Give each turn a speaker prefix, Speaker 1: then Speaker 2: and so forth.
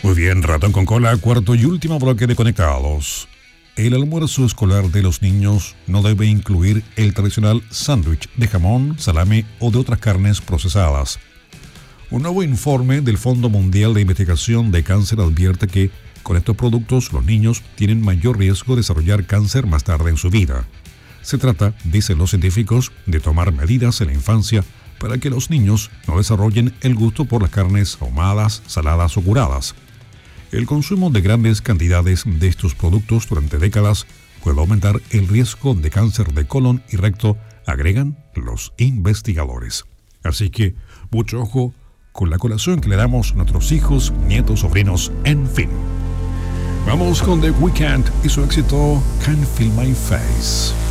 Speaker 1: Muy bien, ratón con cola, cuarto y último bloque de Conectados. El almuerzo escolar de los niños no debe incluir el tradicional sándwich de jamón, salame o de otras carnes procesadas. Un nuevo informe del Fondo Mundial de Investigación de Cáncer advierte que con estos productos los niños tienen mayor riesgo de desarrollar cáncer más tarde en su vida. Se trata, dicen los científicos, de tomar medidas en la infancia para que los niños no desarrollen el gusto por las carnes ahumadas, saladas o curadas. El consumo de grandes cantidades de estos productos durante décadas puede aumentar el riesgo de cáncer de colon y recto, agregan los investigadores. Así que, mucho ojo con la colación que le damos a nuestros hijos, nietos, sobrinos, en fin. Vamos con The Weeknd y su éxito Can't Feel My Face.